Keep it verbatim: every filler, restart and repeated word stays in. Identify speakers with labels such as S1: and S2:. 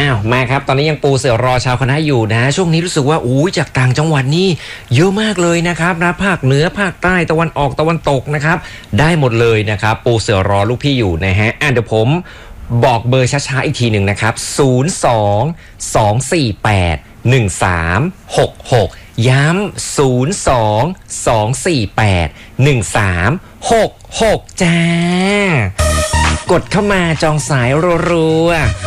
S1: อ้าวมาครับตอนนี้ยังปูเสือรอชาวคณะอยู่นะช่วงนี้รู้สึกว่าอู้จากต่างจังหวัดนี่เยอะมากเลยนะครับนะภาคเหนือภาคใต้ตะวันออกตะวันตกนะครับได้หมดเลยนะครับปูเสือรอลูกพี่อยู่นะฮะอ่ะเดี๋ยวผมบอกเบอร์ช้าๆอีกทีหนึ่งนะครับศูนย์ สอง สอง สี่ แปด หนึ่ง สาม หก หกย้ำศูนย์ สอง สอง สี่ แปด หนึ่ง สาม หก หกจ้ากดเข้ามาจองสายรัวๆ